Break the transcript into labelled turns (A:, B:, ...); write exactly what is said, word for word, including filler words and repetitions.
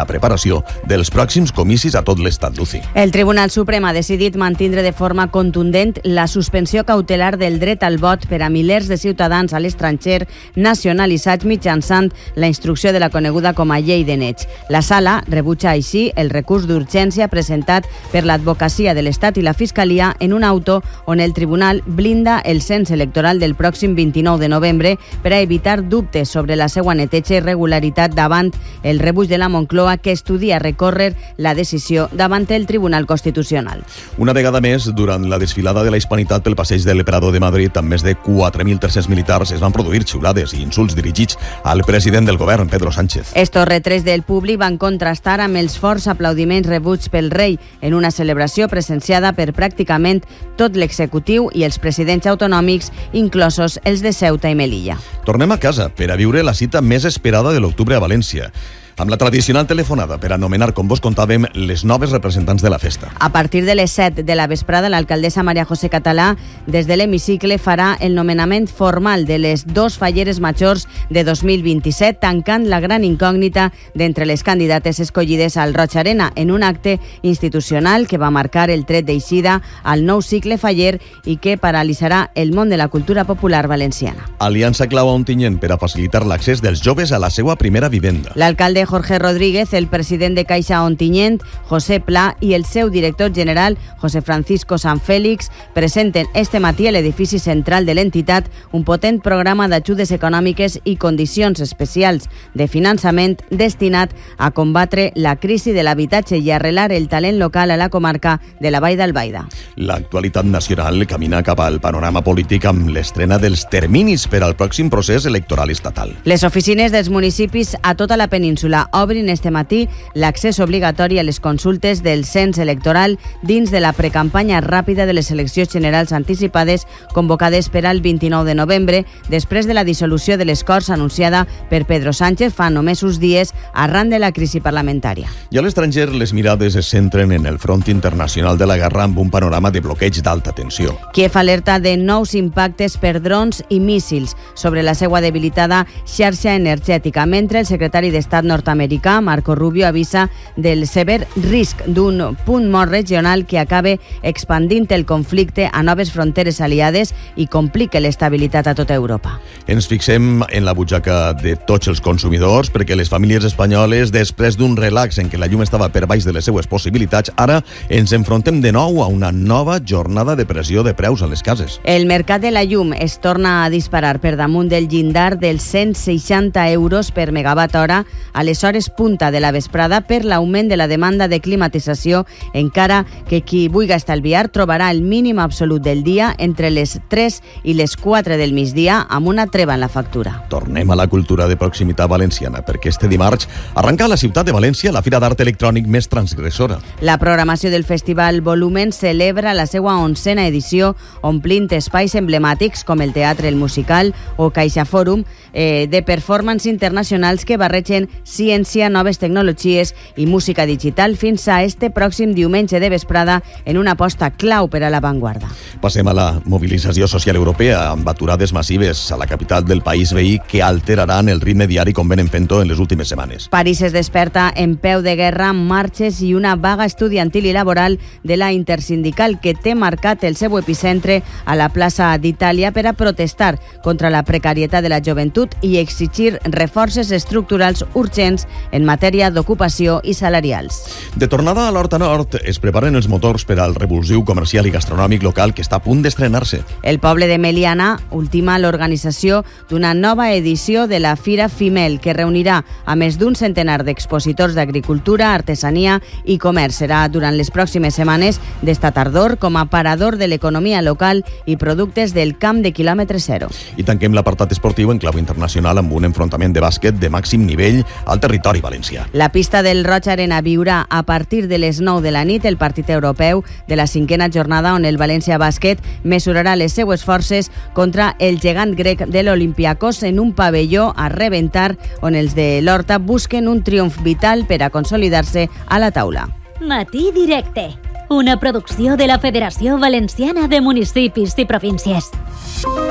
A: la preparació dels pròxims comicis a tot l'estat, Luci.
B: El Tribunal Suprem ha decidit mantindre de forma contundent la suspensió cautelar del dret al vot per a milers de ciutadans a l'estranger nacionalitzats mitjançant la instrucció de la coneguda com a llei de Neig. La Sala rebutja així el recurs d'urgència presentat per l'Advocacia de l'Estat i la Fiscalia en un auto on el Tribunal blinda el cens electoral del pròxim vint-i-nou de novembre per a evitar dubtes sobre la seva neteja irregularitat davant el rebuig de la Moncloa, que estudia recórrer la decisió davant el Tribunal Constitucional.
A: Una vegada més, durant la desfilada de la Hispanitat pel passeig del Prado de Madrid, amb més de quatre mil tres-cents militars, es van produir xiulades i insults dirigits al president del govern, Pedro Sánchez.
B: Estos retrets del públic van contrastar amb els forts aplaudiments rebuts pel rei en una celebració presenciada per pràcticament tot l'executiu i els presidents autonòmics, inclosos els de Ceuta i Melilla.
A: Tornem a casa per a viure la cita més esperada de l'octubre a València, amb la tradicional telefonada per anomenar, com vos contàvem, les noves representants de la festa.
B: A partir de les set de la vesprada, l'alcaldessa Maria José Català, des de l'hemicicle, farà el nomenament formal de les dos falleres majors de dos mil vint-i-set, tancant la gran incògnita d'entre les candidates escollides al Roig Arena, en un acte institucional que va marcar el tret d'eixida al nou cicle faller i que paralitzarà el món de la cultura popular valenciana.
A: Aliança clau a Ontinyent per a facilitar l'accés dels joves a la seva primera vivenda.
B: L'alcalde Jorge Rodríguez, el president de Caixa Ontinyent, José Pla, i el seu director general, José Francisco Sanfélix, presenten este matí a l'edifici central de l'entitat un potent programa d'ajudes econòmiques i condicions especials de finançament destinat a combatre la crisi de l'habitatge i arrelar el talent local a la comarca de la Vall d'Albaida.
A: L'actualitat nacional camina cap al panorama polític amb l'estrena dels terminis per al pròxim procés electoral estatal.
B: Les oficines dels municipis a tota la península obrin este matí l'accés obligatori a les consultes del cens electoral dins de la precampanya ràpida de les eleccions generals anticipades convocades per al vint-i-nou de novembre, després de la dissolució de les Corts anunciada per Pedro Sánchez fa només uns dies arran de la crisi parlamentària.
A: I a l'estranger les mirades es centren en el front internacional de la guerra amb un panorama de bloqueig d'alta tensió.
B: Kiev alerta de nous impactes per drons i míssils sobre la seva debilitada xarxa energètica, mentre el secretari d'Estat nord-americà, Marco Rubio, avisa del sever risc d'un punt mort regional que acabe expandint el conflicte a noves fronteres aliades i complica l'estabilitat a tota Europa.
A: Ens fixem en la butxaca de tots els consumidors perquè les famílies espanyoles, després d'un relax en què la llum estava per baix de les seues possibilitats, ara ens enfrontem de nou a una nova jornada de pressió de preus a les cases.
B: El mercat de la llum es torna a disparar per damunt del llindar dels cent seixanta euros per megawatt hora a les hores punta de la vesprada per l'augment de la demanda de climatització, encara que qui vulgui estalviar trobarà el mínim absolut del dia entre les tres i les quatre del migdia amb una treva en la factura.
A: Tornem a la cultura de proximitat valenciana, perquè este dimarts arranca a la ciutat de València la Fira d'Art Electrònic més transgressora.
B: La programació del Festival Volumen celebra la seva onzena edició, omplint espais emblemàtics com el Teatre El Musical o Caixa Fòrum, eh, de performance internacionals que barregen ciència, noves tecnologies i música digital fins a este pròxim diumenge de vesprada en una aposta clau per a l'avantguarda.
A: Passem a la mobilització social europea amb aturades massives a la capital del país veí que alteraran el ritme diari com venen fent-ho en les últimes setmanes.
B: París es desperta en peu de guerra, marxes i una vaga estudiantil i laboral de la intersindical que té marcat el seu epicentre a la plaça d'Itàlia per a protestar contra la precarietat de la joventut i exigir reforces estructurals urgents en matèria d'ocupació i salarials.
A: De tornada a l'Horta Nord, es preparen els motors per al revulsiu comercial i gastronòmic local que està a punt d'estrenar-se.
B: El poble de Meliana ultima l'organització d'una nova edició de la Fira Fimel, que reunirà a més d'un centenar d'expositors d'agricultura, artesania i comerç. Serà durant les pròximes setmanes d'esta tardor com a parador de l'economia local i productes del camp de quilòmetre zero.
A: I tanquem l'apartat esportiu en clau internacional amb un enfrontament de bàsquet de màxim nivell al territori valencià.
B: La pista del Roig Arena viurà a partir de les nou de la nit el partit europeu de la cinquena jornada on el València Bàsquet mesurarà les seues forces contra el gegant grec de l'Olympiakos en un pavelló a rebentar on els de l'Horta busquen un triomf vital per a consolidar-se a la taula.
C: Matí Directe, una producció de la Federació Valenciana de Municipis i Províncies.